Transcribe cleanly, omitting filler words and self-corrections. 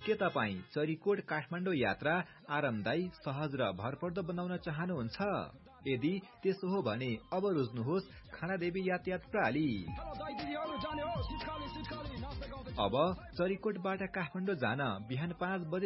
के तपाईँ चरीकोट काठमाडौँ यात्रा आरामदायी, सहज र भरपर्दो बनाउन चाहनुहुन्छ? यदि त्यसो हो भने अब रोज्नुहोस् खानादेवी यातायात प्रणाली। अब चरीकोटबाट काठमाडौँ जान बिहान 5 बजे